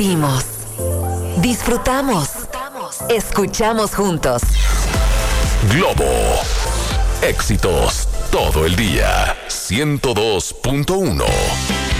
Vimos, disfrutamos, escuchamos juntos. Globo. Éxitos todo el día. 102.1.